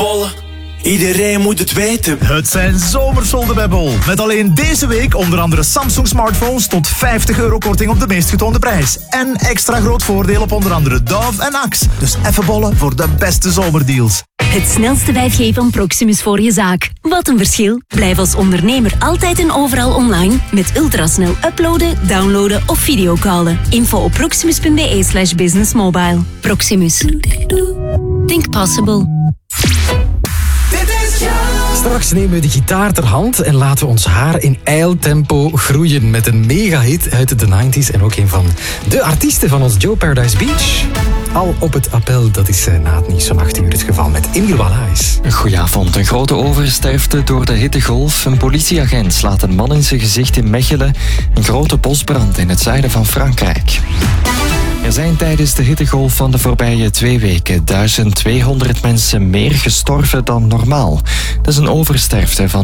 Bol. Iedereen moet het weten. Het zijn zomersolden bij Bol. Met alleen deze week onder andere Samsung smartphones tot €50 korting op de meest getoonde prijs. En extra groot voordeel op onder andere Dove en Axe. Dus even bollen voor de beste zomerdeals. Het snelste 5G van Proximus voor je zaak. Wat een verschil. Blijf als ondernemer altijd en overal online met ultrasnel uploaden, downloaden of videocallen. Info op proximus.be/businessmobile. Proximus. Think possible. Straks nemen we de gitaar ter hand en laten we ons haar in ijltempo groeien met een mega-hit uit de 90s en ook een van de artiesten van ons Joe Paradise Beach. Al op het appel, dat is na het nieuws van 8 uur het geval met Emile Walaes. Goedenavond. Een grote oversterfte door de hittegolf. Een politieagent slaat een man in zijn gezicht in Mechelen. Een grote bosbrand in het zuiden van Frankrijk. Er zijn tijdens de hittegolf van de voorbije 2 weken 1200 mensen meer gestorven dan normaal. Dat is een oversterfte van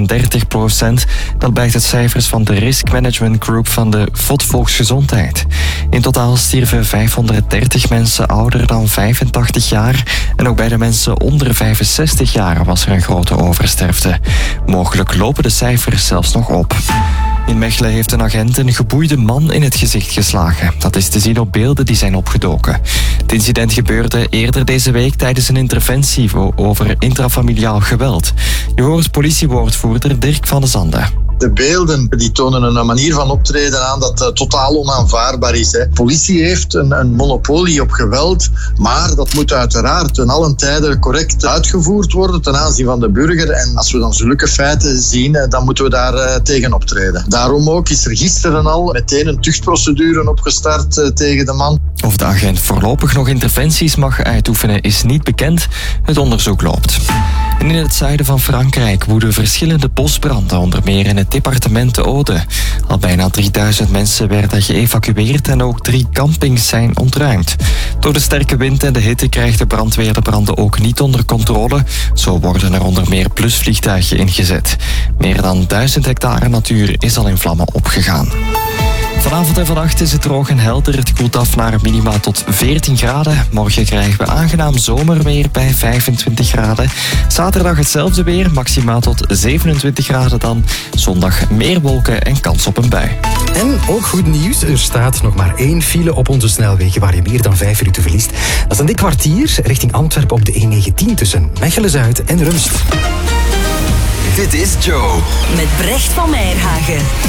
39%. Dat blijkt uit cijfers van de Risk Management Group van de Volksgezondheid. In totaal stierven 530 mensen ouder dan 85 jaar. En ook bij de mensen onder 65 jaar was er een grote oversterfte. Mogelijk lopen de cijfers zelfs nog op. In Mechelen heeft een agent een geboeide man in het gezicht geslagen. Dat is te zien op beelden die zijn opgedoken. Het incident gebeurde eerder deze week tijdens een interventie over intrafamiliaal geweld. Je hoort politiewoordvoerder Dirk van de Zande. De beelden die tonen een manier van optreden aan dat totaal onaanvaardbaar is. Hè. Politie heeft een monopolie op geweld, maar dat moet uiteraard ten allen tijde correct uitgevoerd worden ten aanzien van de burger. En als we dan zulke feiten zien, dan moeten we daar tegen optreden. Daarom ook is er gisteren al meteen een tuchtprocedure opgestart tegen de man. Of de agent voorlopig nog interventies mag uitoefenen is niet bekend. Het onderzoek loopt. En in het zuiden van Frankrijk woeden verschillende bosbranden, onder meer in het departement de Aude. Al bijna 3000 mensen werden geëvacueerd en ook 3 campings zijn ontruimd. Door de sterke wind en de hitte krijgt de brandweer de branden ook niet onder controle. Zo worden er onder meer plusvliegtuigen ingezet. Meer dan 1000 hectare natuur is al in vlammen opgegaan. Vanavond en vannacht is het droog en helder. Het koelt af naar minima tot 14 graden. Morgen krijgen we aangenaam zomerweer bij 25 graden. Zaterdag hetzelfde weer, maxima tot 27 graden dan. Zondag meer wolken en kans op een bui. En ook goed nieuws, er staat nog maar 1 file op onze snelwegen waar je meer dan 5 minuten verliest. Dat is een dik kwartier richting Antwerpen op de E19 tussen Mechelen-Zuid en Rumst. Dit is Joe. Met Brecht van Meijerhagen.